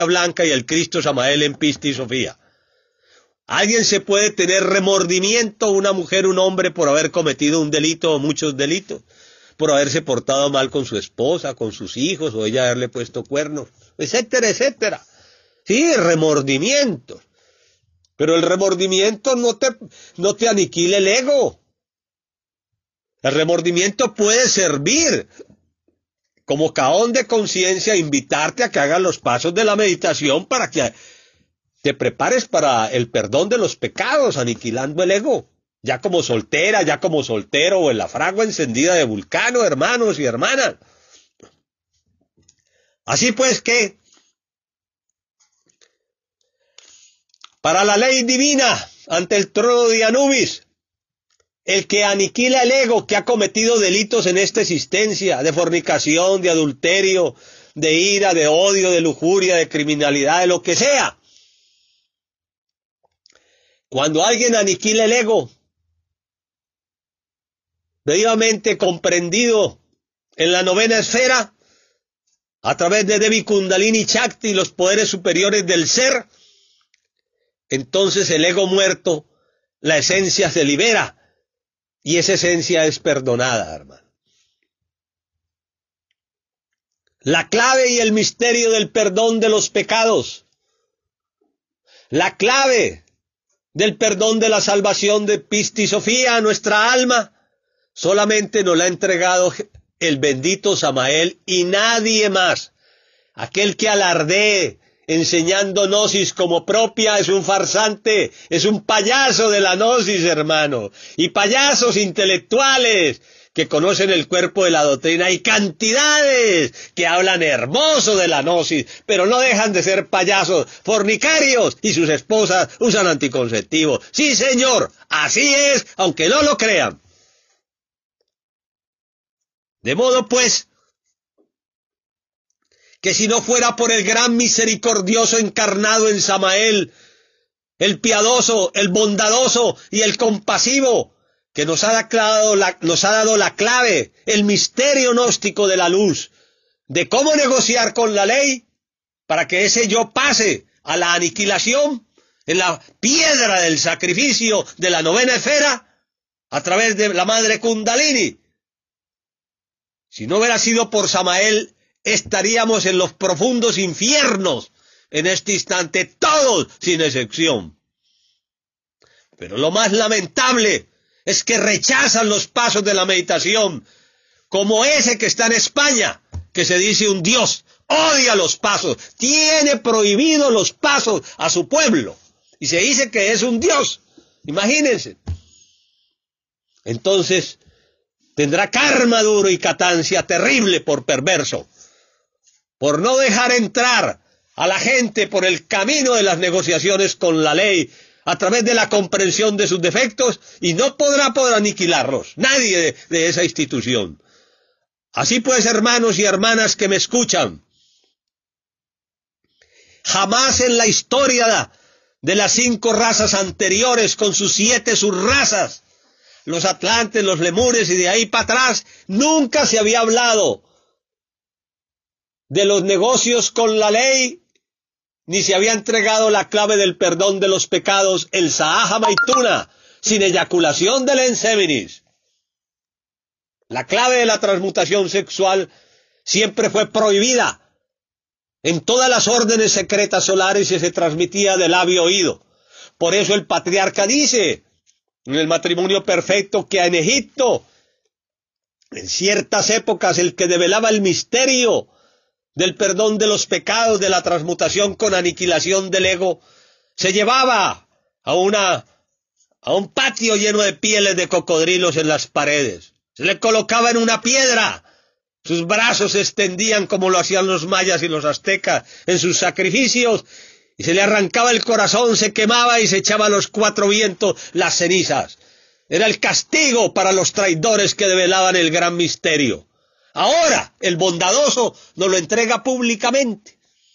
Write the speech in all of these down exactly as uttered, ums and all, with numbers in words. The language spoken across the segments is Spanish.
blanca y el Cristo Samael en pista y Sofía. ¿Alguien se puede tener remordimiento, una mujer, un hombre, por haber cometido un delito o muchos delitos? Por haberse portado mal con su esposa, con sus hijos, o ella haberle puesto cuernos, etcétera, etcétera. Sí, remordimiento. Pero el remordimiento no te, no te aniquila el ego. El remordimiento puede servir como cajón de conciencia, invitarte a que hagas los pasos de la meditación para que te prepares para el perdón de los pecados, aniquilando el ego. Ya como soltera, ya como soltero, o en la fragua encendida de Vulcano, hermanos y hermanas. Así pues que, para la ley divina, ante el trono de Anubis, el que aniquila el ego, que ha cometido delitos en esta existencia, de fornicación, de adulterio, de ira, de odio, de lujuria, de criminalidad, de lo que sea. Cuando alguien aniquila el ego, debidamente comprendido en la novena esfera, a través de Devi Kundalini Shakti, los poderes superiores del ser, entonces el ego muerto, la esencia se libera, y esa esencia es perdonada, hermano. La clave y el misterio del perdón de los pecados, la clave del perdón de la salvación de Pista y Sofía a nuestra alma, solamente nos la ha entregado el bendito Samael y nadie más. Aquel que alardee enseñando gnosis como propia es un farsante, es un payaso de la gnosis, hermano. Y payasos intelectuales que conocen el cuerpo de la doctrina, hay cantidades que hablan hermoso de la gnosis, pero no dejan de ser payasos, fornicarios, y sus esposas usan anticonceptivos. Sí, señor, así es, aunque no lo crean. De modo, pues, que si no fuera por el gran misericordioso encarnado en Samael, el piadoso, el bondadoso y el compasivo, que nos ha dado la, nos ha dado la clave, el misterio gnóstico de la luz, de cómo negociar con la ley, para que ese yo pase a la aniquilación en la piedra del sacrificio de la novena esfera, a través de la madre Kundalini. Si no hubiera sido por Samael, estaríamos en los profundos infiernos en este instante, todos sin excepción. Pero lo más lamentable es que rechazan los pasos de la meditación, como ese que está en España, que se dice un dios, odia los pasos, tiene prohibidos los pasos a su pueblo, y se dice que es un dios. Imagínense. Entonces tendrá karma duro y catancia terrible por perverso, por no dejar entrar a la gente por el camino de las negociaciones con la ley, a través de la comprensión de sus defectos, y no podrá poder aniquilarlos, nadie de, de esa institución. Así pues, hermanos y hermanas que me escuchan, jamás en la historia de las cinco razas anteriores, con sus siete subrazas, los atlantes, los lemures y de ahí para atrás, nunca se había hablado de los negocios con la ley, ni se había entregado la clave del perdón de los pecados, el Sahaja Maituna, sin eyaculación del enseminis. La clave de la transmutación sexual siempre fue prohibida. En todas las órdenes secretas solares se transmitía de labio a oído. Por eso el patriarca dice, en el matrimonio perfecto, que en Egipto, en ciertas épocas, el que develaba el misterio del perdón de los pecados, de la transmutación con aniquilación del ego, se llevaba a una a un patio lleno de pieles de cocodrilos en las paredes. Se le colocaba en una piedra, sus brazos se extendían como lo hacían los mayas y los aztecas en sus sacrificios, y se le arrancaba el corazón, se quemaba y se echaba a los cuatro vientos las cenizas. Era el castigo para los traidores que develaban el gran misterio. Ahora el bondadoso nos lo entrega públicamente.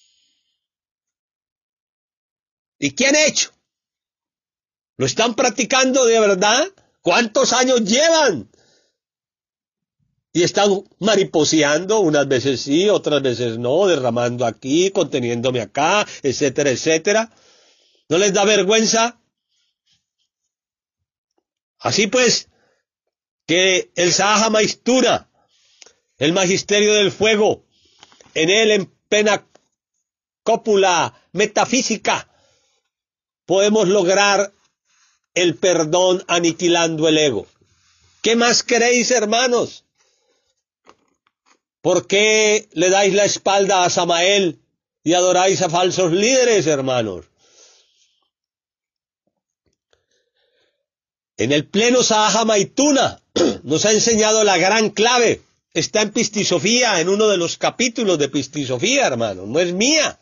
¿Y qué han hecho? ¿Lo están practicando de verdad? ¿Cuántos años llevan? Y están mariposeando, unas veces sí, otras veces no, derramando aquí, conteniéndome acá, etcétera, etcétera. ¿No les da vergüenza? Así pues, que el Sahaja Maistura, el magisterio del fuego, en él en plena cópula metafísica, podemos lograr el perdón aniquilando el ego. ¿Qué más queréis, hermanos? ¿Por qué le dais la espalda a Samael y adoráis a falsos líderes, hermanos? En el pleno Sahaja Maituna nos ha enseñado la gran clave. Está en Pistisofía, en uno de los capítulos de Pistisofía, hermanos. No es mía.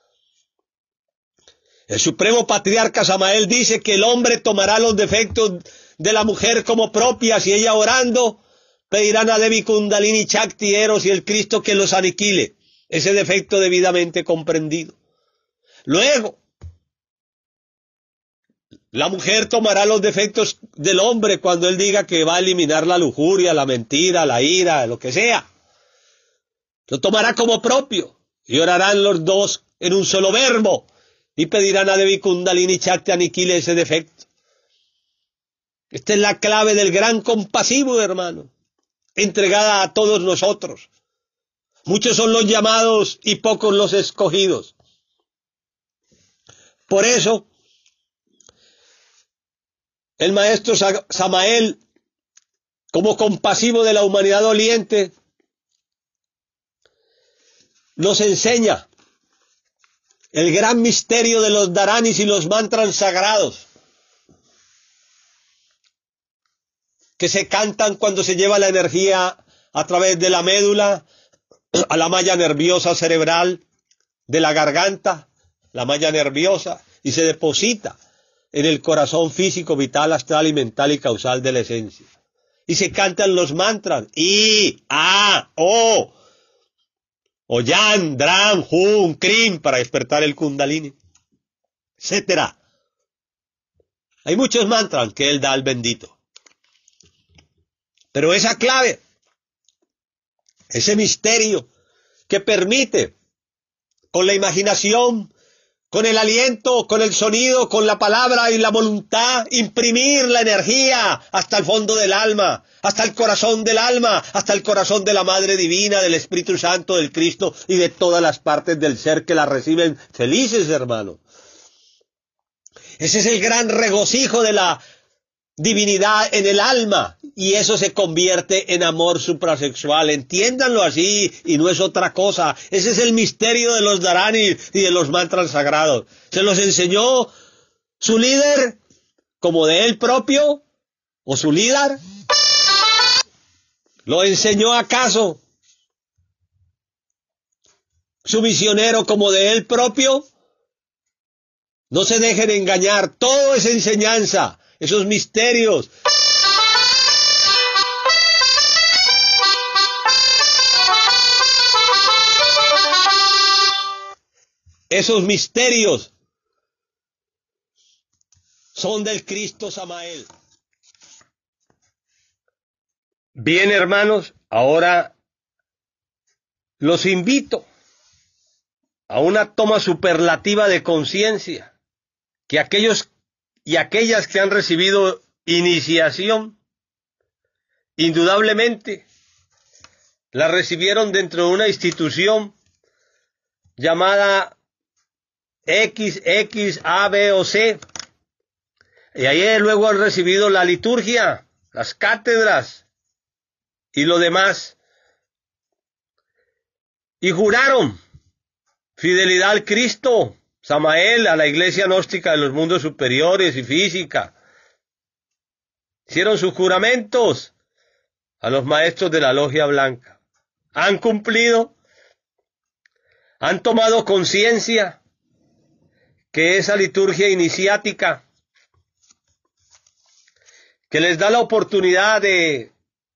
El supremo patriarca Samael dice que el hombre tomará los defectos de la mujer como propias y ella orando pedirán a Devi Kundalini Chakti Eros y el Cristo que los aniquile. Ese defecto debidamente comprendido. Luego, la mujer tomará los defectos del hombre cuando él diga que va a eliminar la lujuria, la mentira, la ira, lo que sea. Lo tomará como propio y orarán los dos en un solo verbo y pedirán a Devi Kundalini Chakti aniquile ese defecto. Esta es la clave del gran compasivo, hermano, entregada a todos nosotros. Muchos son los llamados y pocos los escogidos. Por eso, el maestro Samael, como compasivo de la humanidad doliente, nos enseña el gran misterio de los dharanis y los mantras sagrados, que se cantan cuando se lleva la energía a través de la médula a la malla nerviosa cerebral de la garganta, la malla nerviosa, y se deposita en el corazón físico, vital, astral y mental y causal de la esencia. Y se cantan los mantras, I, A, O, o Yan, Dram, Hum, Krim, para despertar el Kundalini, etcétera. Hay muchos mantras que él da al bendito. Pero esa clave, ese misterio que permite, con la imaginación, con el aliento, con el sonido, con la palabra y la voluntad, imprimir la energía hasta el fondo del alma, hasta el corazón del alma, hasta el corazón de la Madre Divina, del Espíritu Santo, del Cristo y de todas las partes del ser que la reciben felices, hermano. Ese es el gran regocijo de la divinidad en el alma, y eso se convierte en amor suprasexual. Entiéndanlo así, y no es otra cosa. Ese es el misterio de los dharanis y de los mantras sagrados. Se los enseñó su líder como de él propio, o su líder. ¿Lo enseñó acaso su misionero como de él propio? No se dejen engañar, todo es enseñanza. Esos misterios. Esos misterios son del Cristo Samael. Bien, hermanos, ahora los invito a una toma superlativa de conciencia, que aquellos y aquellas que han recibido iniciación, indudablemente, la recibieron dentro de una institución llamada X, X, A, B o C. Y ahí luego han recibido la liturgia, las cátedras y lo demás. Y juraron fidelidad al Cristo, Samael, a la iglesia gnóstica de los mundos superiores y física. Hicieron sus juramentos a los maestros de la logia blanca. Han cumplido, han tomado conciencia que esa liturgia iniciática, que les da la oportunidad de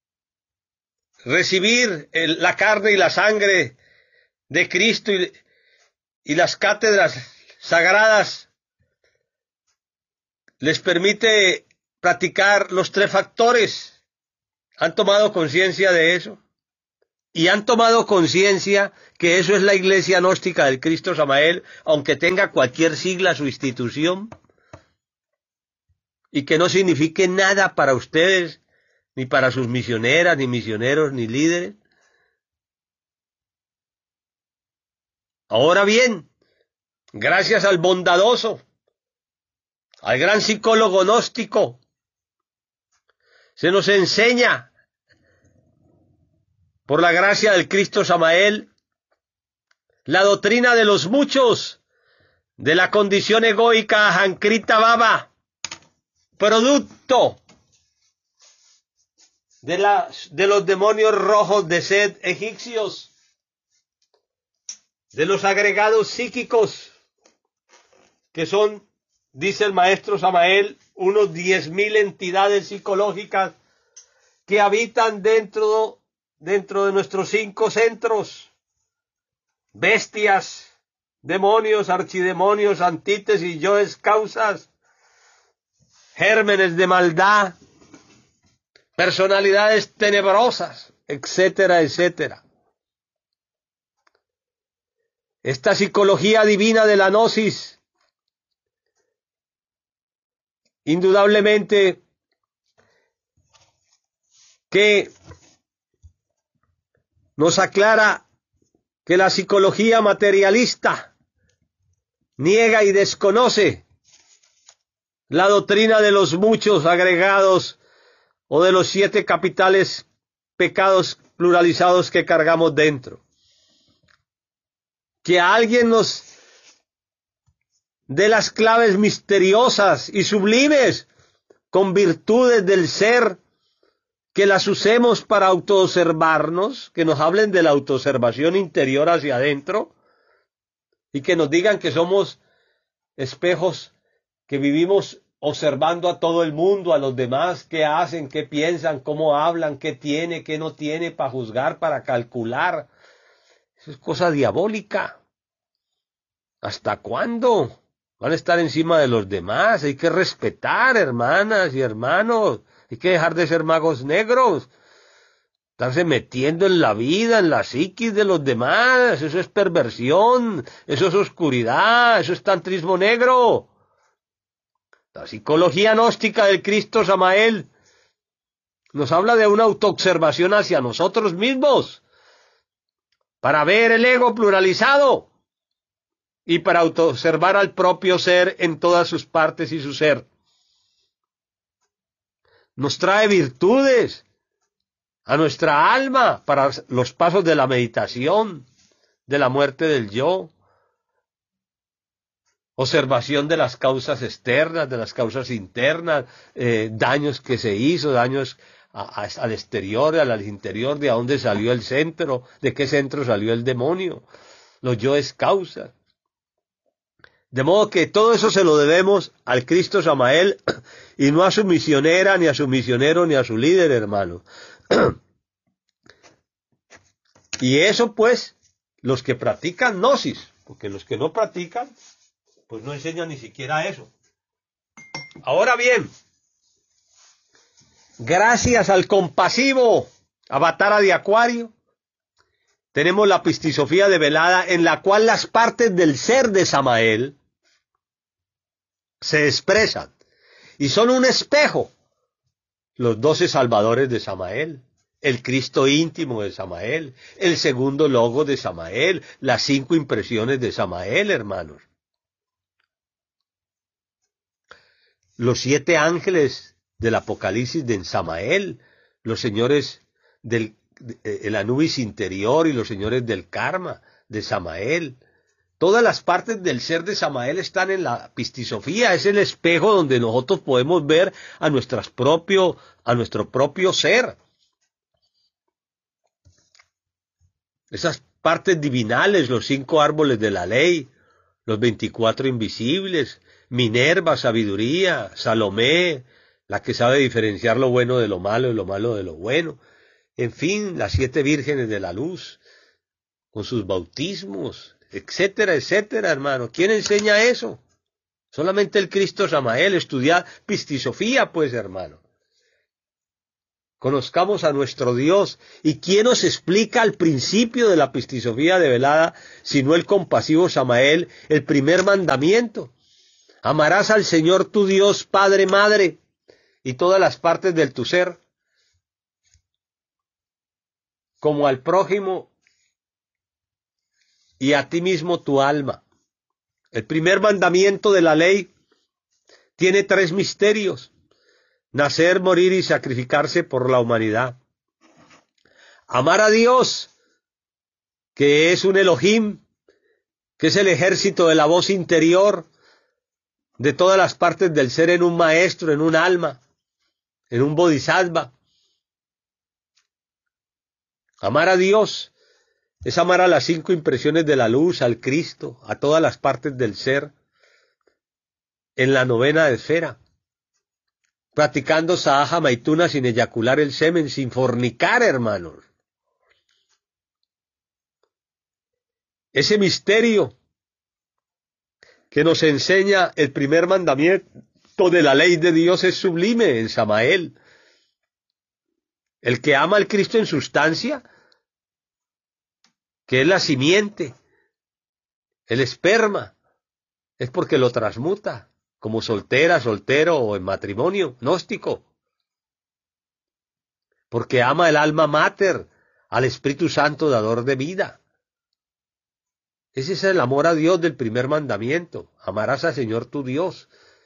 recibir el, la carne y la sangre de Cristo y, y las cátedras sagradas, les permite practicar los tres factores. ¿Han tomado conciencia de eso? y han tomado conciencia que eso es la iglesia gnóstica del Cristo Samael, aunque tenga cualquier sigla su institución, y que no signifique nada para ustedes, ni para sus misioneras, ni misioneros, ni líderes. Ahora bien, gracias al bondadoso, al gran psicólogo gnóstico, se nos enseña, por la gracia del Cristo Samael, la doctrina de los muchos, de la condición egoica Ajankrita Baba, producto de, la, de los demonios rojos de Set egipcios, de los agregados psíquicos, que son, dice el maestro Samael, unos diez mil entidades psicológicas que habitan dentro, dentro de nuestros cinco centros. Bestias, demonios, archidemonios, antítesis, yoes, causas, gérmenes de maldad, personalidades tenebrosas, etcétera, etcétera. Esta psicología divina de la gnosis, indudablemente que nos aclara que la psicología materialista niega y desconoce la doctrina de los muchos agregados o de los siete capitales pecados pluralizados que cargamos dentro. Que alguien nos dé las claves misteriosas y sublimes con virtudes del ser, que las usemos para autoobservarnos, que nos hablen de la autoobservación interior hacia adentro y que nos digan que somos espejos que vivimos observando a todo el mundo, a los demás, qué hacen, qué piensan, cómo hablan, qué tiene, qué no tiene, para juzgar, para calcular. Eso es cosa diabólica. ¿Hasta cuándo van a estar encima de los demás? Hay que respetar, hermanas y hermanos. Hay que dejar de ser magos negros. Estarse metiendo en la vida, en la psiquis de los demás. Eso es perversión, eso es oscuridad, eso es tantrismo negro. La psicología gnóstica del Cristo Samael nos habla de una autoobservación hacia nosotros mismos, para ver el ego pluralizado y para autoobservar al propio ser en todas sus partes y su ser. Nos trae virtudes a nuestra alma para los pasos de la meditación, de la muerte del yo, observación de las causas externas, de las causas internas, eh, daños que se hizo, daños a, a, al exterior, al interior, de a dónde salió el centro, de qué centro salió el demonio, los yoes causas. De modo que todo eso se lo debemos al Cristo Samael y no a su misionera, ni a su misionero, ni a su líder, hermano. Y eso pues, los que practican gnosis, porque los que no practican, pues no enseñan ni siquiera eso. Ahora bien, gracias al compasivo Avatara de Acuario, tenemos la pistisofía develada en la cual las partes del ser de Samael se expresan y son un espejo. Los doce salvadores de Samael, el Cristo íntimo de Samael, el segundo logo de Samael, las cinco impresiones de Samael, hermanos. Los siete ángeles del Apocalipsis de Samael, los señores del el Anubis interior y los señores del karma de Samael. Todas las partes del ser de Samael están en la pistisofía, es el espejo donde nosotros podemos ver a, nuestras propio, a nuestro propio ser. Esas partes divinales, los cinco árboles de la ley, los veinticuatro invisibles, Minerva, sabiduría, Salomé, la que sabe diferenciar lo bueno de lo malo y lo malo de lo bueno. En fin, las siete vírgenes de la luz, con sus bautismos, etcétera, etcétera, hermano. ¿Quién enseña eso? Solamente el Cristo Samael. Estudiar pistisofía, pues, hermano. Conozcamos a nuestro Dios. ¿Y quién nos explica al principio de la pistisofía develada, sino el compasivo Samael, el primer mandamiento? Amarás al Señor tu Dios, Padre, Madre, y todas las partes de tu ser, como al prójimo y a ti mismo tu alma. El primer mandamiento de la ley tiene tres misterios: nacer, morir y sacrificarse por la humanidad. Amar a Dios, que es un Elohim, que es el ejército de la voz interior de todas las partes del ser en un maestro, en un alma, en un bodhisattva. Amar a Dios es amar a las cinco impresiones de la luz, al Cristo, a todas las partes del ser, en la novena esfera, practicando Sahaja Maituna sin eyacular el semen, sin fornicar, hermanos. Ese misterio que nos enseña el primer mandamiento de la ley de Dios es sublime en Samael. El que ama al Cristo en sustancia, que es la simiente, el esperma, es porque lo transmuta, como soltera, soltero o en matrimonio, gnóstico. Porque ama el alma mater, al Espíritu Santo dador de vida. Ese es el amor a Dios del primer mandamiento. Amarás al Señor tu Dios.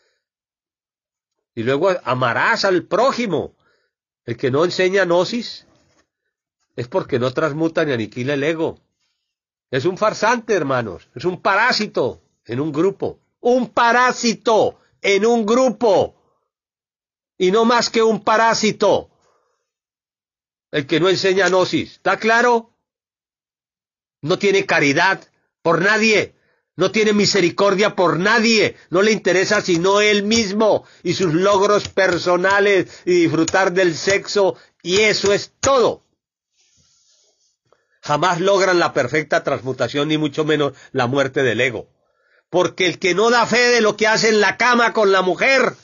Y luego amarás al prójimo. El que no enseña gnosis es porque no transmuta ni aniquila el ego. Es un farsante, hermanos. Es un parásito en un grupo. Un parásito en un grupo. Y no más que un parásito. El que no enseña gnosis. ¿Está claro? No tiene caridad por nadie. No tiene misericordia por nadie. No le interesa sino él mismo y sus logros personales y disfrutar del sexo. Y eso es todo. Jamás logran la perfecta transmutación, ni mucho menos la muerte del ego. Porque el que no da fe de lo que hace en la cama con la mujer,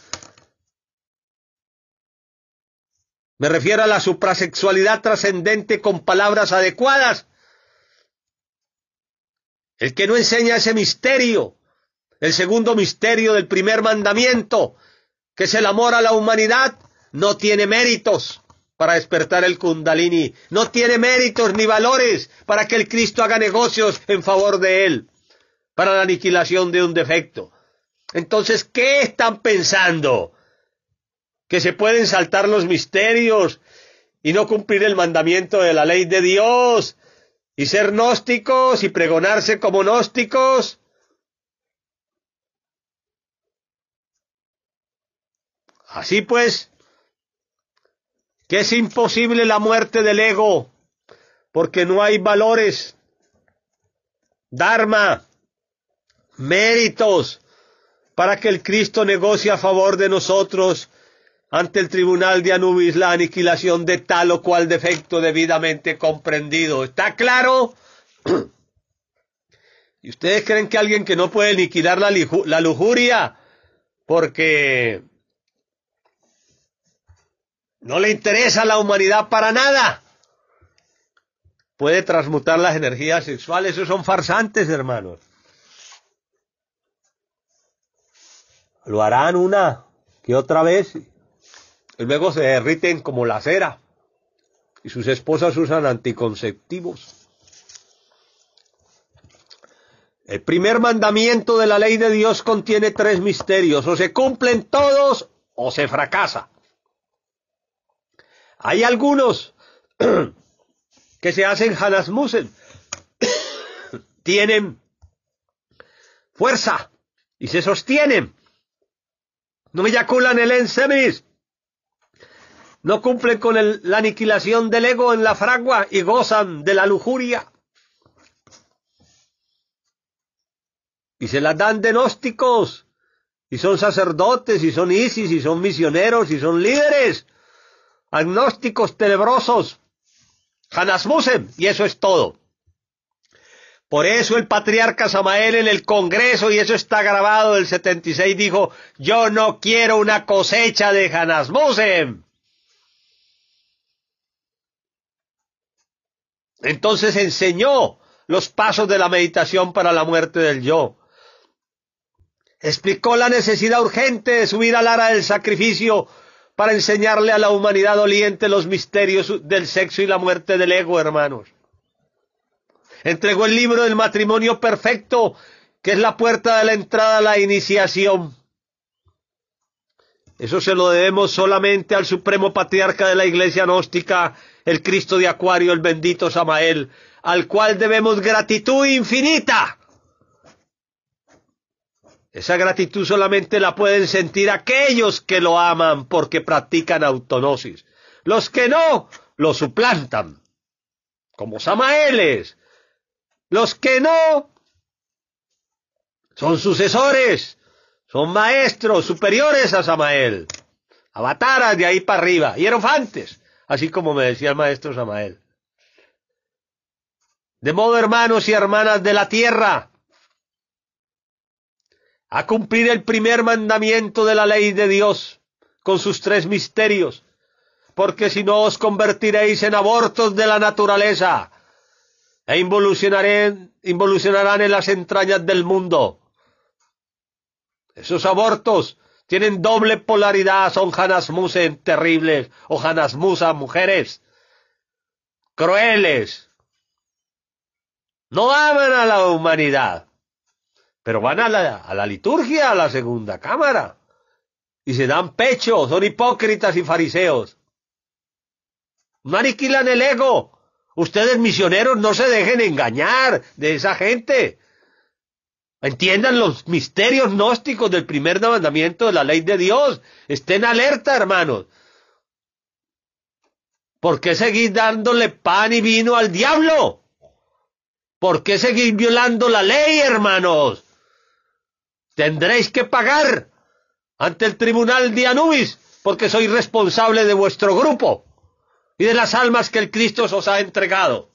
me refiero a la suprasexualidad trascendente con palabras adecuadas. El que no enseña ese misterio, el segundo misterio del primer mandamiento, que es el amor a la humanidad, no tiene méritos para despertar el Kundalini, no tiene méritos ni valores para que el Cristo haga negocios en favor de él, para la aniquilación de un defecto. Entonces, ¿qué están pensando? ¿Que se pueden saltar los misterios y no cumplir el mandamiento de la ley de Dios y ser gnósticos y pregonarse como gnósticos? Así pues, que es imposible la muerte del ego, porque no hay valores, dharma, méritos, para que el Cristo negocie a favor de nosotros ante el tribunal de Anubis la aniquilación de tal o cual defecto debidamente comprendido. ¿Está claro? ¿Y ustedes creen que alguien que no puede aniquilar la, la lujuria porque no le interesa a la humanidad para nada, puede transmutar las energías sexuales? Esos son farsantes, hermanos. Lo harán una que otra vez y luego se derriten como la cera y sus esposas usan anticonceptivos. El primer mandamiento de la ley de Dios contiene tres misterios: o se cumplen todos o se fracasa. Hay algunos que se hacen Hanasmusen, tienen fuerza y se sostienen, no eyaculan el ensemis, no cumplen con el, la aniquilación del ego en la fragua y gozan de la lujuria. Y se las dan de gnósticos, y son sacerdotes, y son isis, y son misioneros, y son líderes, agnósticos tenebrosos, Hanasmusen, y eso es todo. Por eso el patriarca Samael en el Congreso, y eso está grabado del setenta y seis, dijo: yo no quiero una cosecha de Hanasmusen. Entonces enseñó los pasos de la meditación para la muerte del yo. Explicó la necesidad urgente de subir al ara del sacrificio para enseñarle a la humanidad doliente los misterios del sexo y la muerte del ego, hermanos. Entregó el libro del matrimonio perfecto, que es la puerta de la entrada a la iniciación. Eso se lo debemos solamente al supremo patriarca de la iglesia gnóstica, el Cristo de Acuario, el bendito Samael, al cual debemos gratitud infinita. Esa gratitud solamente la pueden sentir aquellos que lo aman porque practican autognosis. Los que no, lo suplantan, como Samaeles. Los que no, son sucesores, son maestros superiores a Samael, avataras de ahí para arriba, hierofantes, así como me decía el maestro Samael. De modo, hermanos y hermanas de la tierra, a cumplir el primer mandamiento de la ley de Dios con sus tres misterios, porque si no os convertiréis en abortos de la naturaleza e involucionarán, involucionarán en las entrañas del mundo. Esos abortos tienen doble polaridad, son Hanasmusen terribles o Hanasmusa mujeres crueles. No aman a la humanidad, pero van a la, a la liturgia, a la segunda cámara, y se dan pecho, son hipócritas y fariseos. No aniquilan el ego. Ustedes misioneros no se dejen engañar de esa gente. Entiendan los misterios gnósticos del primer mandamiento de la ley de Dios. Estén alerta, hermanos. ¿Por qué seguís dándole pan y vino al diablo? ¿Por qué seguís violando la ley, hermanos? Tendréis que pagar ante el tribunal de Anubis, porque soy responsable de vuestro grupo y de las almas que el Cristo os ha entregado.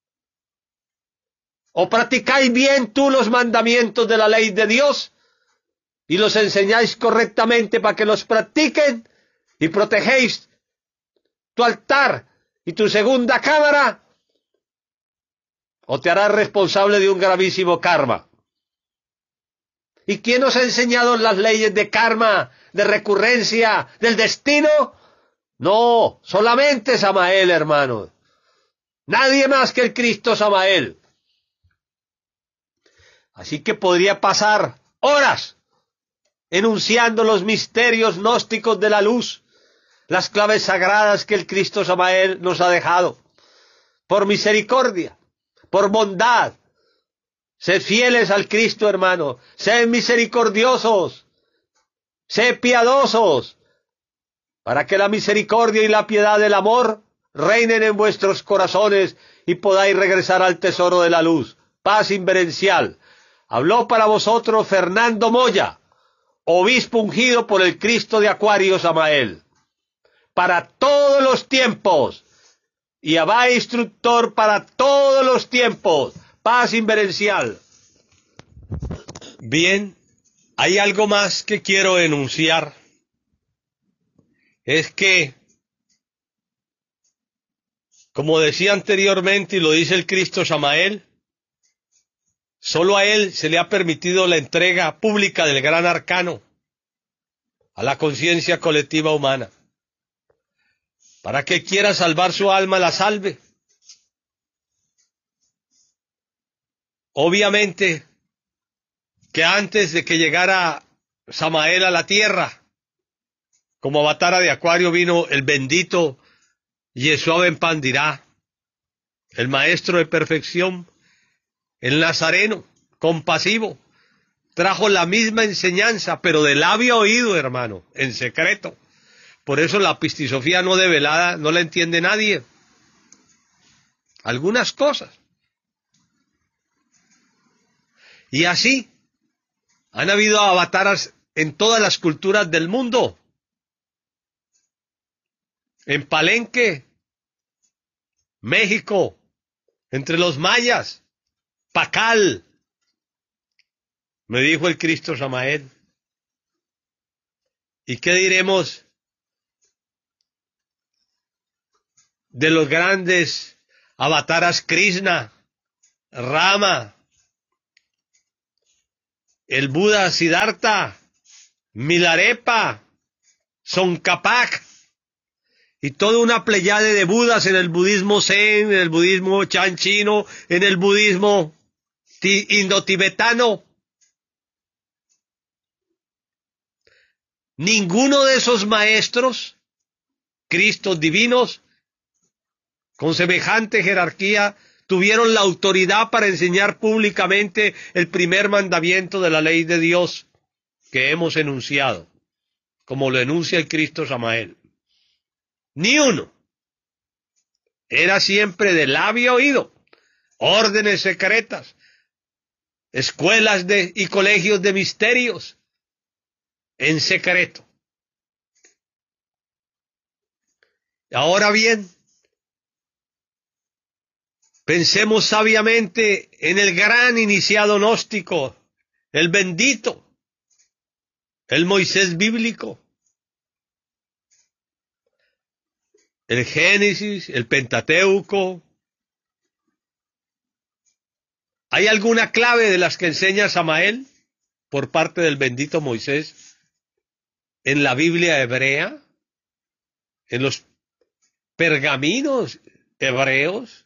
O practicáis bien tú los mandamientos de la ley de Dios y los enseñáis correctamente para que los practiquen y protegéis tu altar y tu segunda cámara, o te harás responsable de un gravísimo karma. ¿Y quién os ha enseñado las leyes de karma, de recurrencia, del destino? No, solamente Samael, hermanos. Nadie más que el Cristo Samael. Así que podría pasar horas enunciando los misterios gnósticos de la luz, las claves sagradas que el Cristo Samael nos ha dejado. Por misericordia, por bondad, sed fieles al Cristo, hermano. Sed misericordiosos, sed piadosos, para que la misericordia y la piedad del amor reinen en vuestros corazones y podáis regresar al tesoro de la luz. Paz inverencial. Habló para vosotros Fernando Moya, obispo ungido por el Cristo de Acuario Samael, para todos los tiempos, y Abba instructor para todos los tiempos. Paz inverencial. Bien, hay algo más que quiero enunciar. Es que, como decía anteriormente y lo dice el Cristo Samael, solo a él se le ha permitido la entrega pública del gran arcano a la conciencia colectiva humana. Para que quiera salvar su alma, la salve. Obviamente que antes de que llegara Samael a la tierra, como avatara de Acuario, vino el bendito Yeshua ben Pandirá, el maestro de perfección, el nazareno, compasivo, trajo la misma enseñanza, pero de labio a oído, hermano, en secreto. Por eso la pistisofía no develada no la entiende nadie. Algunas cosas. Y así han habido avataras en todas las culturas del mundo. En Palenque, México, entre los mayas, Pacal, me dijo el Cristo Samael. ¿Y qué diremos de los grandes Avataras Krishna, Rama, el Buda Siddhartha, Milarepa, Tsongkhapa, y toda una pleyade de Budas en el budismo Zen, en el budismo Chan chino, en el budismo indo-tibetano. Ninguno de esos maestros, Cristos divinos, con semejante jerarquía, tuvieron la autoridad para enseñar públicamente el primer mandamiento de la ley de Dios que hemos enunciado, como lo enuncia el Cristo Samael. Ni uno. Era siempre de labio oído, órdenes secretas, escuelas de, y colegios de misterios, en secreto. Ahora bien, pensemos sabiamente en el gran iniciado gnóstico, el bendito, el Moisés bíblico, el Génesis, el Pentateuco. ¿Hay alguna clave de las que enseña Samael por parte del bendito Moisés en la Biblia hebrea, en los pergaminos hebreos?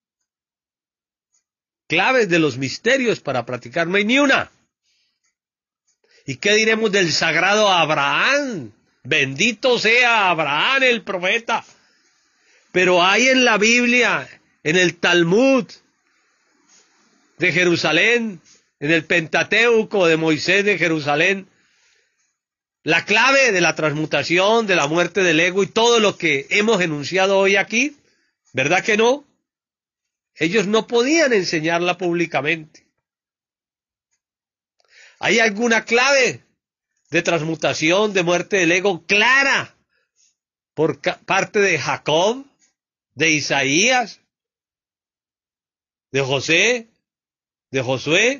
Claves de los misterios para practicar, no hay ni una. ¿Y qué diremos del sagrado Abraham? Bendito sea Abraham el profeta. Pero hay en la Biblia, en el Talmud de Jerusalén, en el Pentateuco de Moisés de Jerusalén, la clave de la transmutación, de la muerte del ego y todo lo que hemos enunciado hoy aquí, ¿verdad que no? Ellos no podían enseñarla públicamente. ¿Hay alguna clave de transmutación, de muerte del ego clara por parte de Jacob, de Isaías, de José, de Josué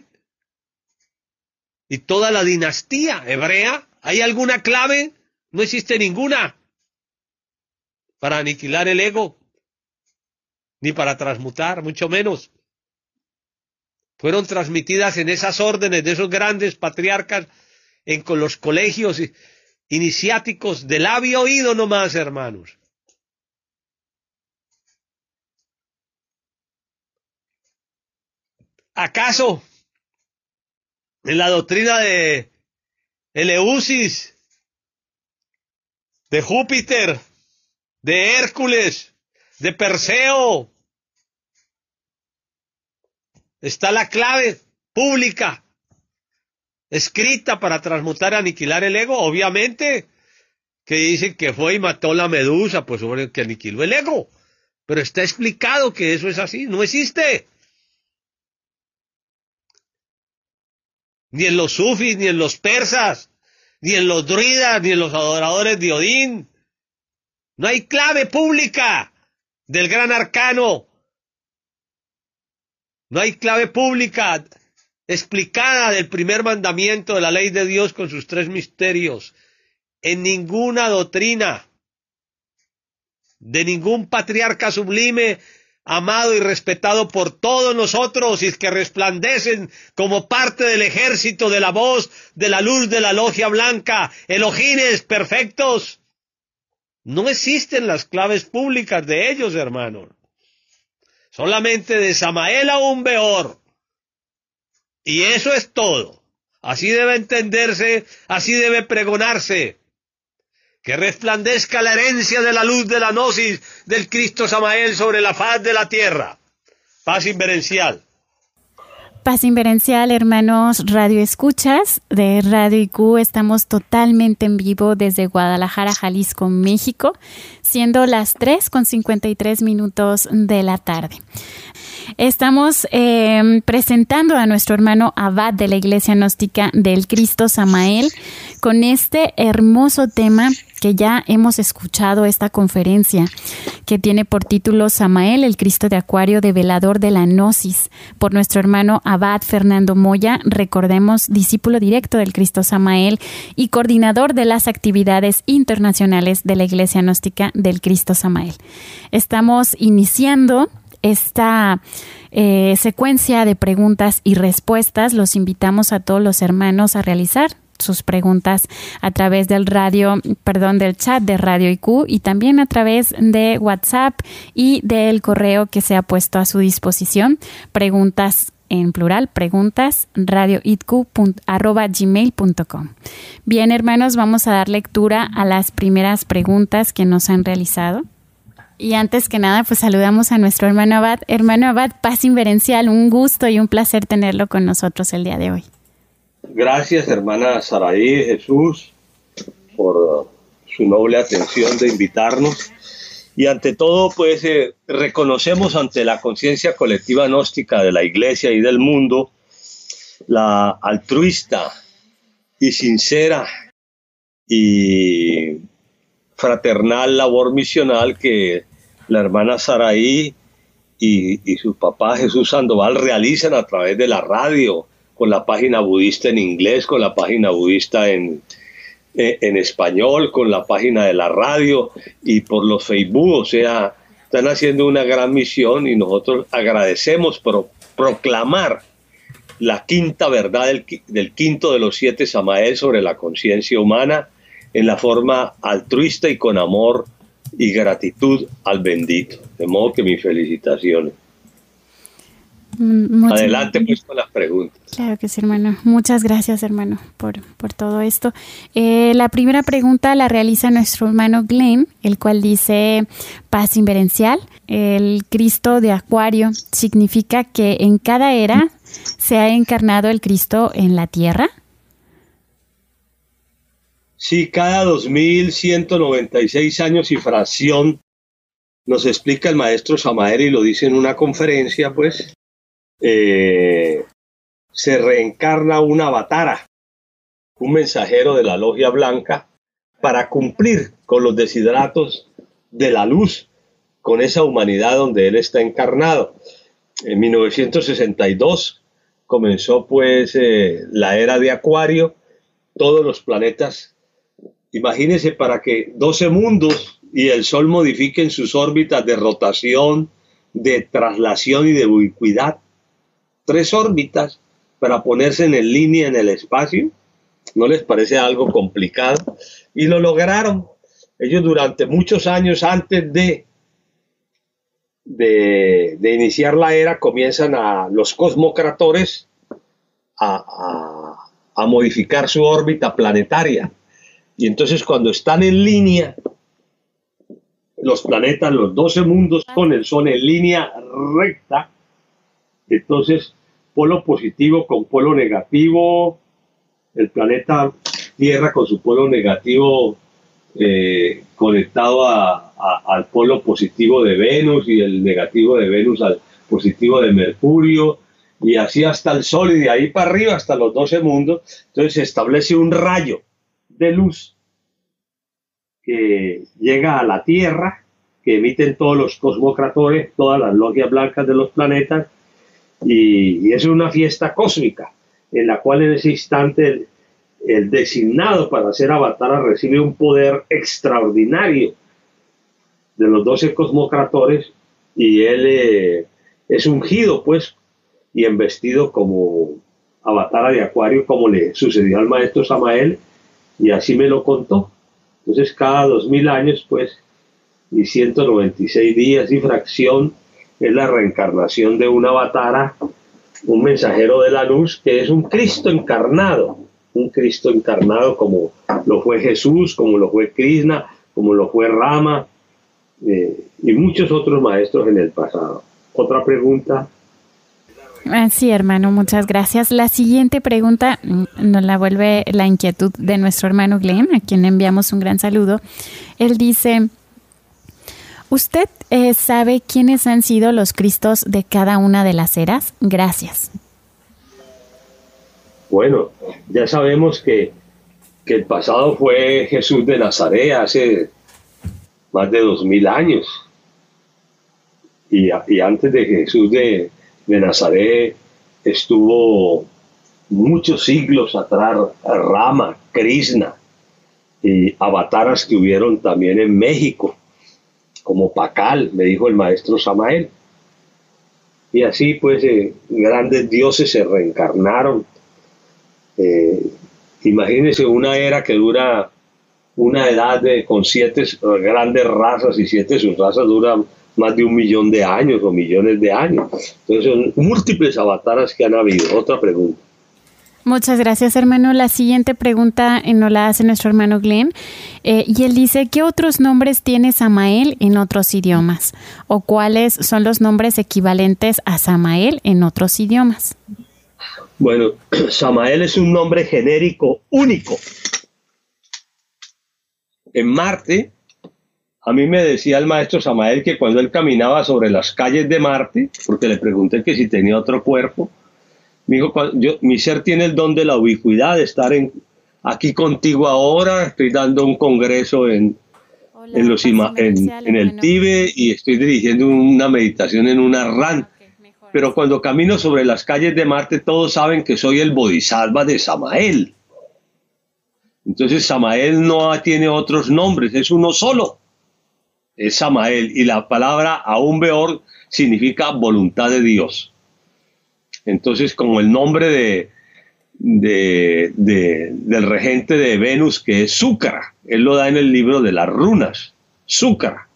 y toda la dinastía hebrea? ¿Hay alguna clave? No existe ninguna para aniquilar el ego, ni para transmutar, mucho menos. Fueron transmitidas en esas órdenes de esos grandes patriarcas, en con los colegios iniciáticos de labio oído nomás, hermanos. ¿Acaso en la doctrina de Eleusis, de Júpiter, de Hércules, de Perseo, está la clave pública, escrita para transmutar y aniquilar el ego? Obviamente que dicen que fue y mató la medusa, pues sobre que aniquiló el ego. Pero está explicado que eso es así, no existe. Ni en los sufis, ni en los persas, ni en los druidas, ni en los adoradores de Odín. No hay clave pública del gran arcano. No hay clave pública explicada del primer mandamiento de la ley de Dios con sus tres misterios. En ninguna doctrina de ningún patriarca sublime, amado y respetado por todos nosotros, y que resplandecen como parte del ejército de la voz, de la luz de la logia blanca, elogines perfectos. No existen las claves públicas de ellos, hermanos. Solamente de Samael a un Beor. Y eso es todo. Así debe entenderse, así debe pregonarse. Que resplandezca la herencia de la luz de la gnosis del Cristo Samael sobre la faz de la tierra. Paz inverencial. Paz inverencial, hermanos Radio Escuchas de Radio I Q. Estamos totalmente en vivo desde Guadalajara, Jalisco, México, siendo las tres con cincuenta y tres minutos de la tarde. Estamos eh, presentando a nuestro hermano abad de la Iglesia Gnóstica del Cristo Samael con este hermoso tema que ya hemos escuchado, esta conferencia que tiene por título Samael, el Cristo de Acuario, develador de la Gnosis, por nuestro hermano abad Fernando Moya, recordemos, discípulo directo del Cristo Samael y coordinador de las actividades internacionales de la Iglesia Gnóstica del Cristo Samael. Estamos iniciando esta eh, secuencia de preguntas y respuestas. Los invitamos a todos los hermanos a realizar sus preguntas a través del radio, perdón, del chat de Radio I Q y también a través de WhatsApp y del correo que se ha puesto a su disposición. Preguntas en plural, preguntas, radioitq arroba gmail punto com. Bien, hermanos, vamos a dar lectura a las primeras preguntas que nos han realizado. Y antes que nada, pues saludamos a nuestro hermano Abad. Hermano Abad, paz inverencial, un gusto y un placer tenerlo con nosotros el día de hoy. Gracias, hermana Saraí, Jesús, por su noble atención de invitarnos. Y ante todo, pues, eh, reconocemos ante la conciencia colectiva gnóstica de la Iglesia y del mundo la altruista y sincera y fraternal labor misional que la hermana Saraí y, y su papá Jesús Sandoval realizan a través de la radio, con la página budista en inglés, con la página budista en en español, con la página de la radio y por los Facebook. O sea, están haciendo una gran misión y nosotros agradecemos por proclamar la quinta verdad del, del quinto de los siete Samael sobre la conciencia humana en la forma altruista y con amor y gratitud al bendito. De modo que mis felicitaciones. Muchas Adelante pues con las preguntas. Claro que sí, hermano. Muchas gracias, hermano, por, por todo esto. Eh, la primera pregunta la realiza nuestro hermano Glenn, el cual dice: paz inverencial, el Cristo de Acuario significa que en cada era se ha encarnado el Cristo en la tierra. Sí, cada dos mil ciento noventa y seis años y fracción, nos explica el maestro Samael y lo dice en una conferencia, pues, Eh, se reencarna un avatara, un mensajero de la logia blanca, para cumplir con los desideratos de la luz, con esa humanidad donde él está encarnado. En mil novecientos sesenta y dos comenzó pues eh, la era de Acuario, todos los planetas, imagínense, para que doce mundos y el Sol modifiquen sus órbitas de rotación, de traslación y de ubicuidad, tres órbitas para ponerse en línea en el espacio, ¿no les parece algo complicado? Y lo lograron. Ellos durante muchos años antes de, de, de iniciar la era comienzan a los cosmocratores a, a, a modificar su órbita planetaria. Y entonces cuando están en línea, los planetas, los doce mundos con el Sol en línea recta, entonces polo positivo con polo negativo, el planeta Tierra con su polo negativo eh, conectado a, a, al polo positivo de Venus y el negativo de Venus al positivo de Mercurio, y así hasta el Sol, y de ahí para arriba hasta los doce mundos. Entonces se establece un rayo de luz que llega a la Tierra, que emiten todos los cosmocratores, todas las logias blancas de los planetas, y, y es una fiesta cósmica en la cual en ese instante el, el designado para ser avatara recibe un poder extraordinario de los doce cosmocratores, y él eh, es ungido pues y embestido como avatara de Acuario, como le sucedió al maestro Samael, y así me lo contó. Entonces cada dos mil años pues y ciento noventa y seis días y fracción es la reencarnación de un avatara, un mensajero de la luz, que es un Cristo encarnado, un Cristo encarnado como lo fue Jesús, como lo fue Krishna, como lo fue Rama, eh, y muchos otros maestros en el pasado. Otra pregunta. Sí, hermano, muchas gracias. La siguiente pregunta nos la vuelve la inquietud de nuestro hermano Glenn, a quien enviamos un gran saludo. Él dice: ¿usted eh, sabe quiénes han sido los Cristos de cada una de las eras? Gracias. Bueno, ya sabemos que, que el pasado fue Jesús de Nazaret hace más de dos mil años. Y, y antes de Jesús de, de Nazaret estuvo muchos siglos atrás Rama, Krishna, y avataras que hubieron también en México, como Pacal, me dijo el maestro Samael. Y así pues eh, grandes dioses se reencarnaron. Eh, imagínense una era que dura una edad de, con siete grandes razas, y siete subrazas duran más de un millón de años o millones de años. Entonces son múltiples avatares que han habido. Otra pregunta. Muchas gracias, hermano. La siguiente pregunta eh, nos la hace nuestro hermano Glenn. Eh, y él dice, ¿qué otros nombres tiene Samael en otros idiomas? ¿O cuáles son los nombres equivalentes a Samael en otros idiomas? Bueno, Samael es un nombre genérico único. En Marte, a mí me decía el maestro Samael que cuando él caminaba sobre las calles de Marte, porque le pregunté que si tenía otro cuerpo, me dijo, yo, mi ser tiene el don de la ubicuidad, de estar en, aquí contigo ahora, estoy dando un congreso en, Hola, en, los ima, en, en el Tíbet y estoy dirigiendo una meditación en una ran. Okay, pero cuando camino sobre las calles de Marte, todos saben que soy el Bodhisattva de Samael. Entonces Samael no tiene otros nombres, es uno solo. Es Samael, y la palabra aún peor significa voluntad de Dios. Entonces, como el nombre de, de, de, del regente de Venus, que es Zúcara, él lo da en el libro de las runas, Zúcara.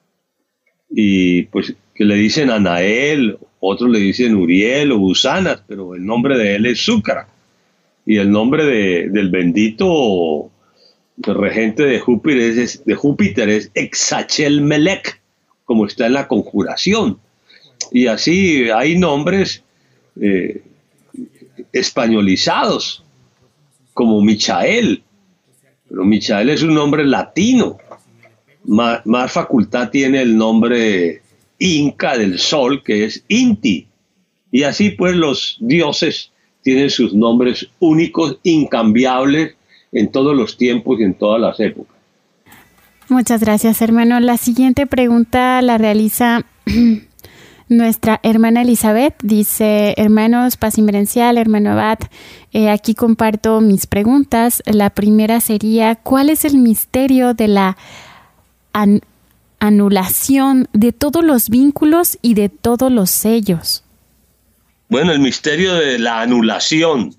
Y pues que le dicen Anael, otros le dicen Uriel o Usanas, pero el nombre de él es Zúcara. Y el nombre de, del bendito el regente de Júpiter es, de Júpiter es Exachel-Melech, como está en la conjuración. Y así hay nombres eh, españolizados, como Michael. Pero Michael es un nombre latino. Más, más facultad tiene el nombre inca del sol, que es Inti. Y así pues los dioses tienen sus nombres únicos, incambiables, en todos los tiempos y en todas las épocas. Muchas gracias, hermano. La siguiente pregunta la realiza nuestra hermana Elizabeth. Dice, hermanos, paz inverencial, hermano Abad, eh, aquí comparto mis preguntas. La primera sería, ¿cuál es el misterio de la an- anulación de todos los vínculos y de todos los sellos? Bueno, el misterio de la anulación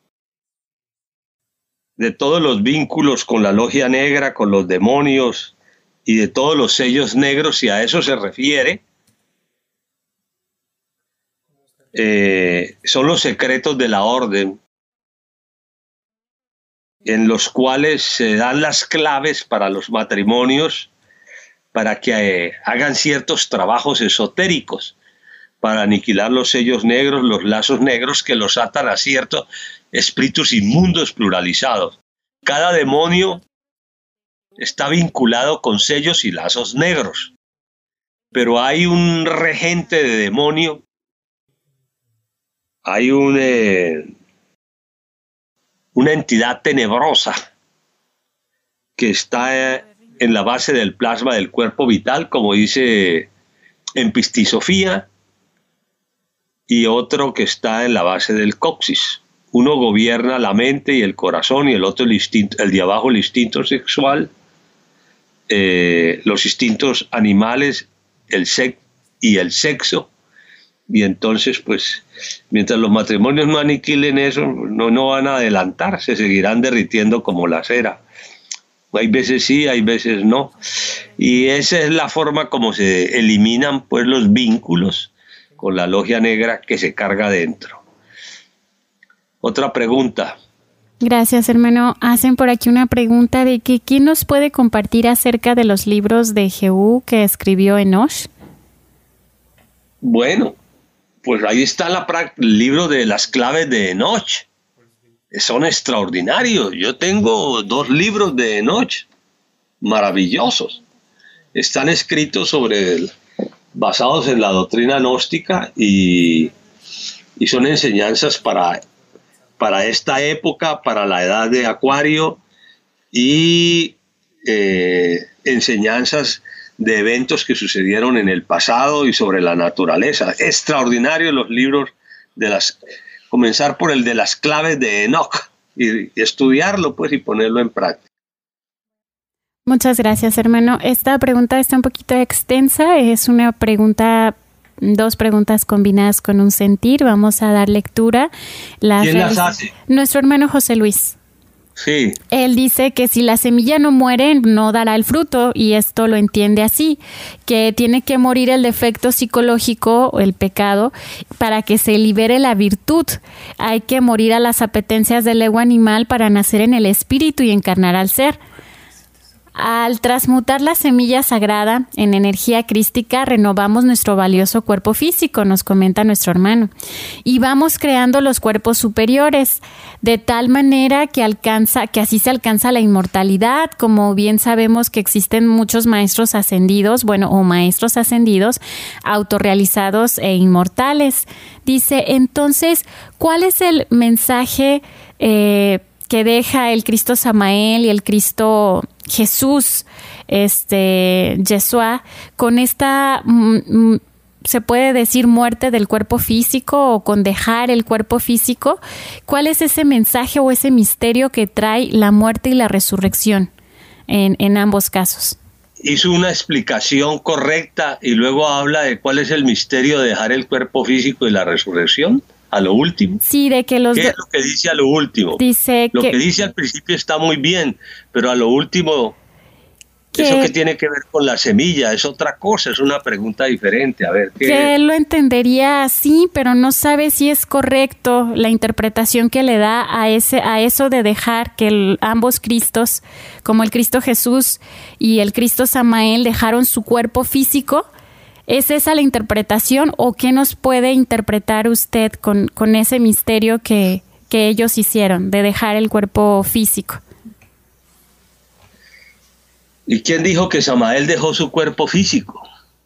de todos los vínculos con la logia negra, con los demonios y de todos los sellos negros, si a eso se refiere, eh, son los secretos de la orden, en los cuales se dan las claves para los matrimonios, para que eh, hagan ciertos trabajos esotéricos, para aniquilar los sellos negros, los lazos negros que los atan a ciertos espíritus inmundos pluralizados. Cada demonio está vinculado con sellos y lazos negros, pero hay un regente de demonio, hay un, eh, una entidad tenebrosa que está eh, en la base del plasma del cuerpo vital, como dice en Pistisofía, y otro que está en la base del coxis. Uno gobierna la mente y el corazón, y el otro el, instinto, el de abajo el instinto sexual, eh, los instintos animales, el sex y el sexo. Y entonces, pues, mientras los matrimonios no aniquilen eso, no, no van a adelantar, se seguirán derritiendo como la cera. Hay veces sí, hay veces no. Y esa es la forma como se eliminan, pues, los vínculos con la logia negra que se carga dentro. Otra pregunta. Gracias, hermano. Hacen por aquí una pregunta de que ¿quién nos puede compartir acerca de los libros de Jehú que escribió Enoch? Bueno, pues ahí está la, el libro de las claves de Enoch. Son extraordinarios. Yo tengo dos libros de Enoch maravillosos. Están escritos sobre el, basados en la doctrina gnóstica y, y son enseñanzas para, para esta época, para la edad de Acuario, y eh, enseñanzas de eventos que sucedieron en el pasado y sobre la naturaleza. Extraordinarios los libros de las... Comenzar por el de las claves de Enoch y, y estudiarlo, pues, y ponerlo en práctica. Muchas gracias, hermano. Esta pregunta está un poquito extensa. Es una pregunta dos preguntas combinadas con un sentir. Vamos a dar lectura. Las ¿Quién las hace? Nuestro hermano José Luis. Sí. Él dice que si la semilla no muere, no dará el fruto, y esto lo entiende así, que tiene que morir el defecto psicológico o el pecado para que se libere la virtud. Hay que morir a las apetencias del ego animal para nacer en el espíritu y encarnar al ser. Al transmutar la semilla sagrada en energía crística, renovamos nuestro valioso cuerpo físico, nos comenta nuestro hermano, y vamos creando los cuerpos superiores, de tal manera que alcanza, que así se alcanza la inmortalidad. Como bien sabemos que existen muchos maestros ascendidos, bueno, o maestros ascendidos, autorrealizados e inmortales. Dice, entonces, ¿cuál es el mensaje eh, que deja el Cristo Samael y el Cristo Jesús, este, Yeshua, con esta, mm, se puede decir, muerte del cuerpo físico, o con dejar el cuerpo físico? ¿Cuál es ese mensaje o ese misterio que trae la muerte y la resurrección en, en ambos casos? Hizo una explicación correcta y luego habla de cuál es el misterio de dejar el cuerpo físico y la resurrección. A lo último. Sí, de que los ¿Qué es lo que dice a lo último? Dice lo que, que dice al principio está muy bien, pero a lo último, que, eso que tiene que ver con la semilla es otra cosa, es una pregunta diferente. A ver, ¿qué? Que él lo entendería así, pero no sabe si es correcto la interpretación que le da a ese, a eso de dejar que el, ambos Cristos, como el Cristo Jesús y el Cristo Samael, dejaron su cuerpo físico. ¿Es esa la interpretación, o qué nos puede interpretar usted con, con ese misterio que, que ellos hicieron de dejar el cuerpo físico? ¿Y quién dijo que Samael dejó su cuerpo físico?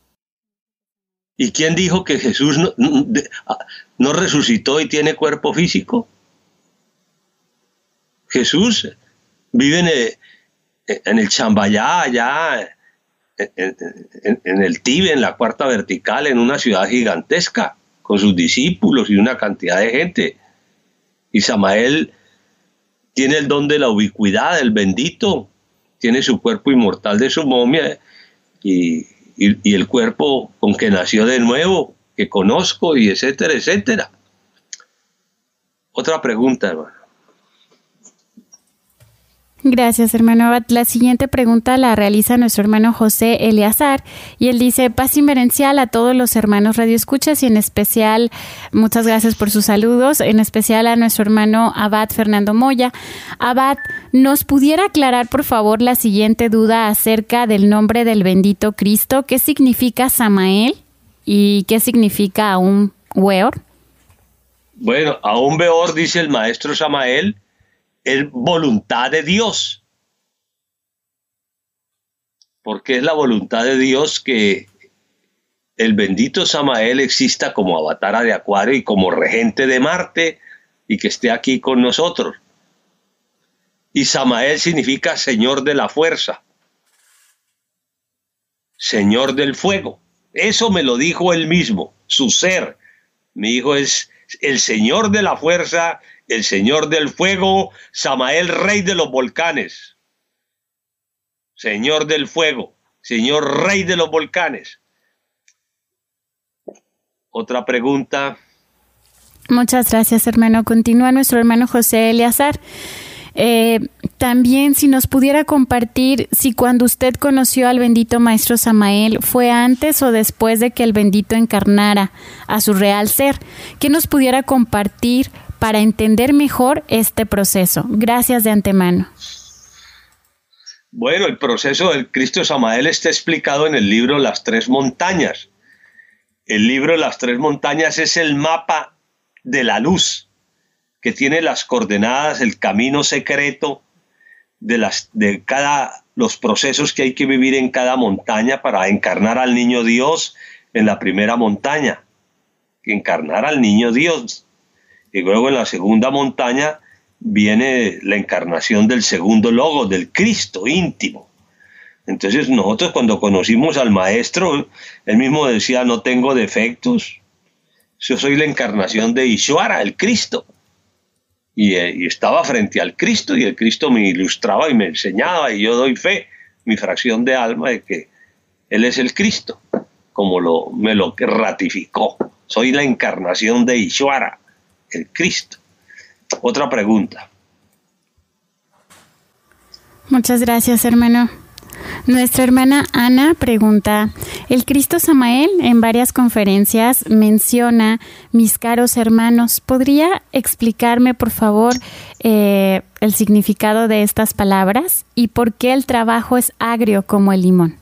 ¿Y quién dijo que Jesús no, no, no resucitó y tiene cuerpo físico? Jesús vive en el, en el Chambayá, allá En, en, en el Tíbet, en la cuarta vertical, en una ciudad gigantesca, con sus discípulos y una cantidad de gente. Y Samael tiene el don de la ubicuidad, el bendito, tiene su cuerpo inmortal de su momia y, y, y el cuerpo con que nació de nuevo, que conozco, y etcétera, etcétera. Otra pregunta, hermano. Gracias, hermano Abad. La siguiente pregunta la realiza nuestro hermano José Eleazar, y él dice: paz inverencial a todos los hermanos radioescuchas, y en especial, muchas gracias por sus saludos, en especial a nuestro hermano Abad Fernando Moya. Abad, ¿nos pudiera aclarar por favor la siguiente duda acerca del nombre del bendito Cristo? ¿Qué significa Samael y qué significa Aum Weor? Bueno, Aum Weor, dice el maestro Samael, es voluntad de Dios, porque es la voluntad de Dios que el bendito Samael exista como avatara de Acuario y como regente de Marte, y que esté aquí con nosotros. Y Samael significa Señor de la fuerza, Señor del fuego. Eso me lo dijo él mismo, su ser. Mi hijo es el Señor de la fuerza, el Señor del fuego, Samael, rey de los volcanes. Señor del fuego, Señor, rey de los volcanes. Otra pregunta. Muchas gracias, hermano. Continúa nuestro hermano José Eleazar. Eh, también, si nos pudiera compartir si cuando usted conoció al bendito maestro Samael fue antes o después de que el bendito encarnara a su real ser, ¿qué nos pudiera compartir para entender mejor este proceso? Gracias de antemano. Bueno, el proceso del Cristo Samael está explicado en el libro Las Tres Montañas. El libro Las Tres Montañas es el mapa de la luz, que tiene las coordenadas, el camino secreto de, las, de cada, los procesos que hay que vivir en cada montaña para encarnar al niño Dios en la primera montaña, encarnar al niño Dios. Y luego en la segunda montaña viene la encarnación del segundo logo, del Cristo íntimo. Entonces nosotros cuando conocimos al maestro, él mismo decía: no tengo defectos, yo soy la encarnación de Ishvara, el Cristo. Y, y estaba frente al Cristo, y el Cristo me ilustraba y me enseñaba, y yo doy fe, mi fracción de alma, de que Él es el Cristo. como lo, me lo ratificó. Soy la encarnación de Ishvara, el Cristo. Otra pregunta. Muchas gracias, hermano. Nuestra hermana Ana pregunta, el Cristo Samael en varias conferencias menciona mis caros hermanos. ¿Podría explicarme, por favor, eh, el significado de estas palabras y por qué el trabajo es agrio como el limón?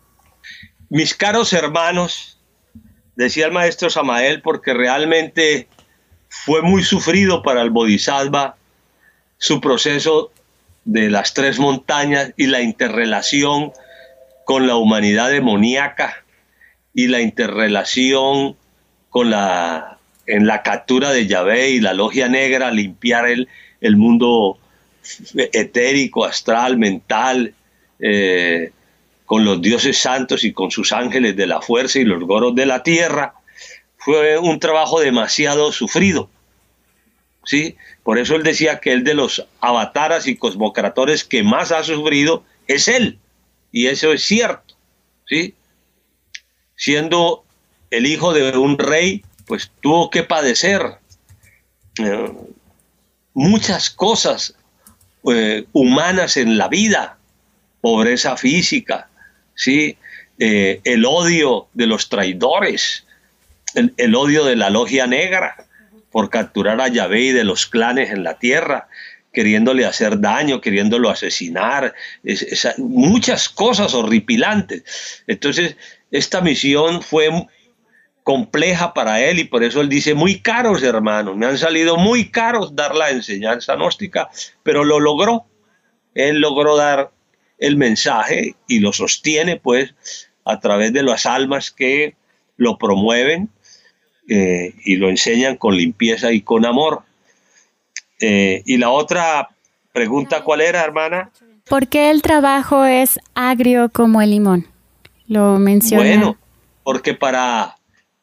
Mis caros hermanos, decía el maestro Samael, porque realmente fue muy sufrido para el Bodhisattva su proceso de las tres montañas y la interrelación con la humanidad demoníaca y la interrelación con la en la captura de Yahvé y la logia negra, limpiar el, el mundo etérico, astral, mental, eh, con los dioses santos y con sus ángeles de la fuerza y los goros de la tierra. Fue un trabajo demasiado sufrido, ¿sí? Por eso él decía que el de los avataras y cosmocratores que más ha sufrido es él. Y eso es cierto, ¿sí? Siendo el hijo de un rey, pues tuvo que padecer eh, muchas cosas eh, humanas en la vida. Pobreza física, ¿sí? Eh, el odio de los traidores, el, el odio de la logia negra por capturar a Yahvé y de los clanes en la tierra, queriéndole hacer daño, queriéndolo asesinar, es, es, muchas cosas horripilantes. Entonces, esta misión fue compleja para él y por eso él dice, muy caros hermanos, me han salido muy caros dar la enseñanza gnóstica, pero lo logró. Él logró dar el mensaje y lo sostiene pues a través de las almas que lo promueven, Eh, y lo enseñan con limpieza y con amor. Eh, y la otra pregunta, ¿cuál era, hermana? ¿Por qué el trabajo es agrio como el limón? Lo menciona. Bueno, porque para,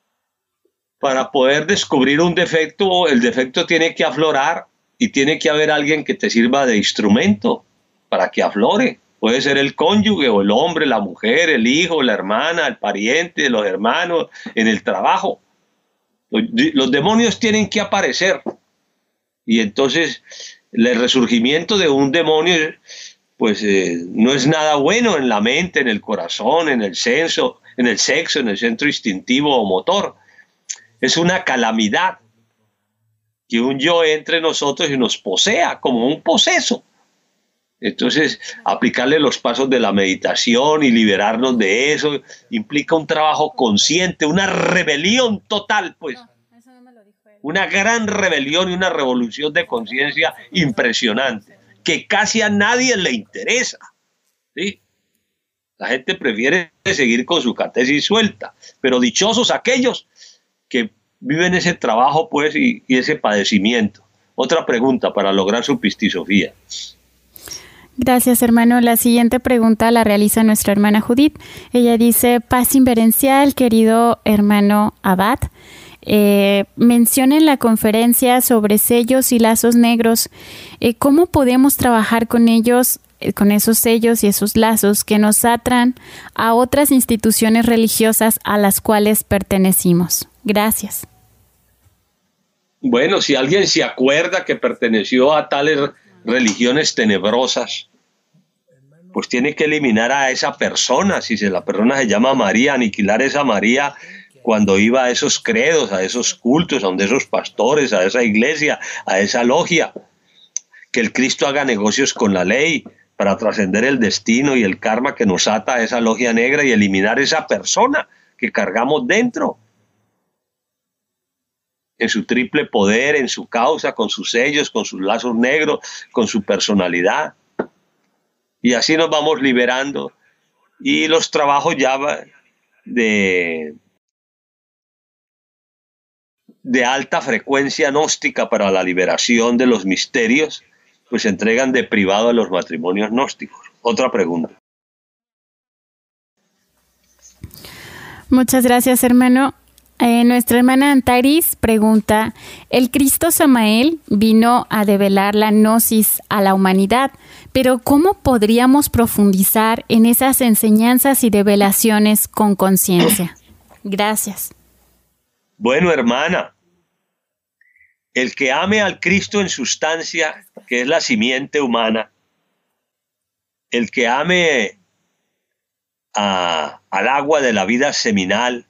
para poder descubrir un defecto, el defecto tiene que aflorar y tiene que haber alguien que te sirva de instrumento para que aflore. Puede ser el cónyuge o el hombre, la mujer, el hijo, la hermana, el pariente, los hermanos, en el trabajo. Los demonios tienen que aparecer y entonces el resurgimiento de un demonio pues eh, no es nada bueno en la mente, en el corazón, en el senso, en el sexo, en el centro instintivo o motor. Es una calamidad que un yo entre nosotros y nos posea como un poseso. Entonces, aplicarle los pasos de la meditación y liberarnos de eso implica un trabajo consciente, una rebelión total, pues. No, eso no me lo dijo él. Una gran rebelión y una revolución de conciencia impresionante, que casi a nadie le interesa, ¿sí? La gente prefiere seguir con su catesis suelta, pero dichosos aquellos que viven ese trabajo, pues, y, y ese padecimiento. Otra pregunta para lograr su pistisofía. Gracias, hermano. La siguiente pregunta la realiza nuestra hermana Judith. Ella dice, paz inverencial, querido hermano Abad. Eh, menciona en la conferencia sobre sellos y lazos negros. Eh, ¿Cómo podemos trabajar con ellos, eh, con esos sellos y esos lazos que nos atan a otras instituciones religiosas a las cuales pertenecimos? Gracias. Bueno, si alguien se acuerda que perteneció a tales religiones tenebrosas, pues tiene que eliminar a esa persona. Si la persona se llama María, aniquilar esa María cuando iba a esos credos, a esos cultos, a donde esos pastores, a esa iglesia, a esa logia. Que el Cristo haga negocios con la ley para trascender el destino y el karma que nos ata a esa logia negra y eliminar esa persona que cargamos dentro, en su triple poder, en su causa, con sus sellos, con sus lazos negros, con su personalidad. Y así nos vamos liberando. Y los trabajos ya de, de alta frecuencia gnóstica para la liberación de los misterios, pues se entregan de privado a los matrimonios gnósticos. Otra pregunta. Muchas gracias, hermano. Eh, nuestra hermana Antaris pregunta, el Cristo Samael vino a develar la gnosis a la humanidad, pero ¿cómo podríamos profundizar en esas enseñanzas y develaciones con conciencia? Gracias. Bueno, hermana, el que ame al Cristo en sustancia, que es la simiente humana, el que ame a, al agua de la vida seminal,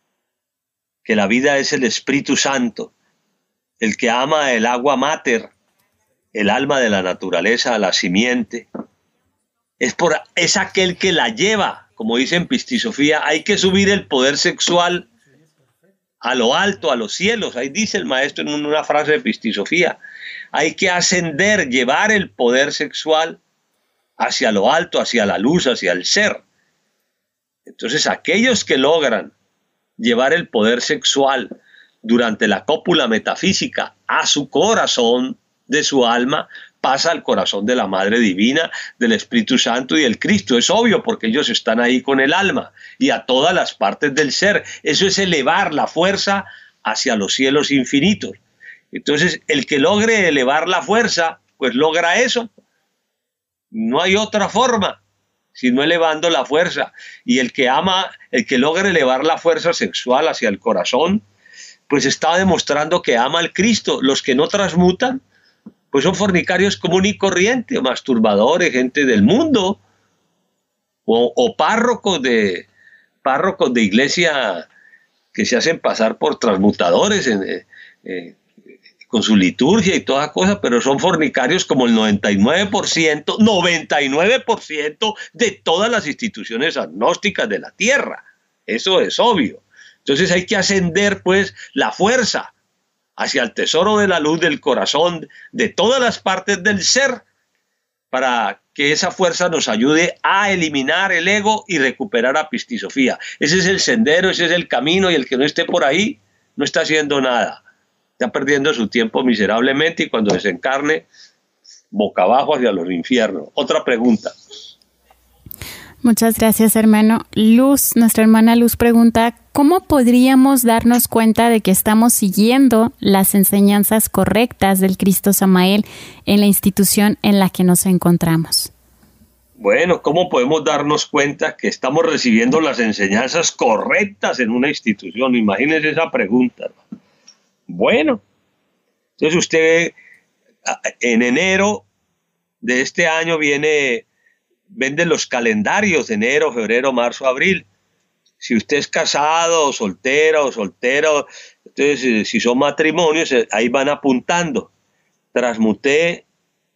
que la vida es el Espíritu Santo, el que ama el agua mater, el alma de la naturaleza, la simiente, es, por, es aquel que la lleva, como dice en Pistisofía, hay que subir el poder sexual a lo alto, a los cielos. Ahí dice el maestro en una frase de Pistisofía, hay que ascender, llevar el poder sexual hacia lo alto, hacia la luz, hacia el ser. Entonces aquellos que logran llevar el poder sexual durante la cópula metafísica a su corazón, de su alma, pasa al corazón de la Madre Divina, del Espíritu Santo y del Cristo. Es obvio porque ellos están ahí con el alma y a todas las partes del ser. Eso es elevar la fuerza hacia los cielos infinitos. Entonces, el que logre elevar la fuerza, pues logra eso. No hay otra forma, sino elevando la fuerza. Y el que ama, el que logre elevar la fuerza sexual hacia el corazón, pues está demostrando que ama al Cristo. Los que no transmutan, pues son fornicarios común y corriente, o masturbadores, gente del mundo, o, o párrocos de párrocos de iglesia que se hacen pasar por transmutadores en, eh, eh, con su liturgia y toda cosa, pero son fornicarios como el noventa y nueve por ciento, noventa y nueve por ciento de todas las instituciones agnósticas de la tierra. Eso es obvio. Entonces hay que ascender pues la fuerza hacia el tesoro de la luz del corazón, de todas las partes del ser, para que esa fuerza nos ayude a eliminar el ego y recuperar a Pistisofía. Ese es el sendero, ese es el camino, y el que no esté por ahí no está haciendo nada. Está perdiendo su tiempo miserablemente y cuando desencarne, boca abajo hacia los infiernos. Otra pregunta. Muchas gracias, hermano. Luz, nuestra hermana Luz pregunta, ¿cómo podríamos darnos cuenta de que estamos siguiendo las enseñanzas correctas del Cristo Samael en la institución en la que nos encontramos? Bueno, ¿cómo podemos darnos cuenta que estamos recibiendo las enseñanzas correctas en una institución? Imagínense esa pregunta, hermano. Bueno, entonces usted en enero de este año viene... venden los calendarios de enero, febrero, marzo, abril. Si usted es casado, o soltero, o soltero, entonces si son matrimonios, ahí van apuntando. Transmuté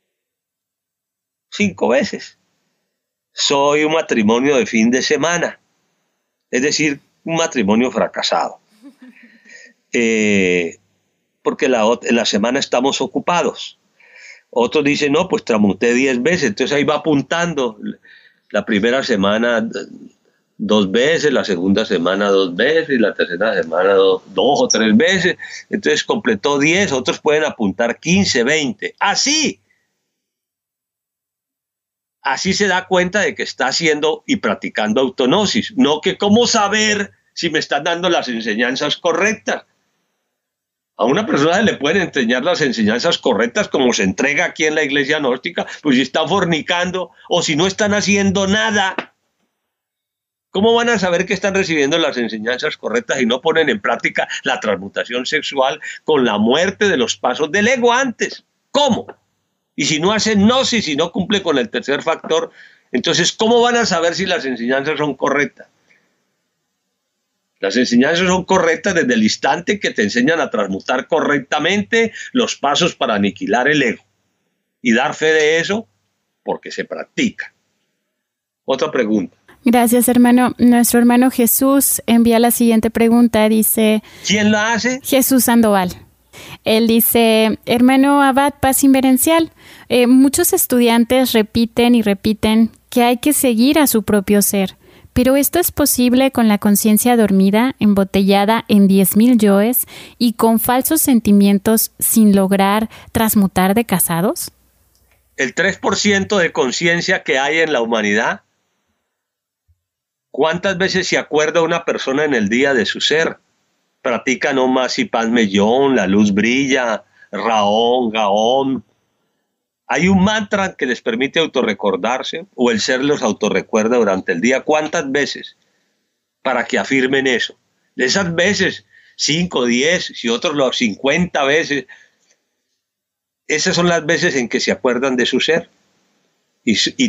cinco veces. Soy un matrimonio de fin de semana, es decir, un matrimonio fracasado. Eh, porque la, en la semana estamos ocupados. Otros dicen, no, pues transmuté diez veces, entonces ahí va apuntando. La primera semana dos veces, la segunda semana dos veces, y la tercera semana dos, dos o tres veces. Entonces completó diez, otros pueden apuntar quince, veinte. Así. Así se da cuenta de que está haciendo y practicando autognosis. No que cómo saber si me están dando las enseñanzas correctas. A una persona se le pueden enseñar las enseñanzas correctas como se entrega aquí en la iglesia gnóstica, pues si están fornicando o si no están haciendo nada. ¿Cómo van a saber que están recibiendo las enseñanzas correctas y no ponen en práctica la transmutación sexual con la muerte de los pasos del ego antes? ¿Cómo? Y si no hacen gnosis, si no cumple con el tercer factor, entonces ¿cómo van a saber si las enseñanzas son correctas? Las enseñanzas son correctas desde el instante que te enseñan a transmutar correctamente los pasos para aniquilar el ego. Y dar fe de eso porque se practica. Otra pregunta. Gracias, hermano. Nuestro hermano Jesús envía la siguiente pregunta. Dice... ¿Quién la hace? Jesús Sandoval. Él dice, hermano Abad, paz inverencial. Eh, muchos estudiantes repiten y repiten que hay que seguir a su propio ser. Pero esto es posible con la conciencia dormida, embotellada en diez mil yoes y con falsos sentimientos sin lograr transmutar de casados. El tres por ciento de conciencia que hay en la humanidad, ¿cuántas veces se acuerda una persona en el día de su ser? Practica no más y pan mellón, la luz brilla, raón, gaón. Hay un mantra que les permite autorrecordarse o el ser los autorrecuerda durante el día. ¿Cuántas veces? Para que afirmen eso. De esas veces, cinco, diez, si otros los cincuenta veces, esas son las veces en que se acuerdan de su ser. Y, y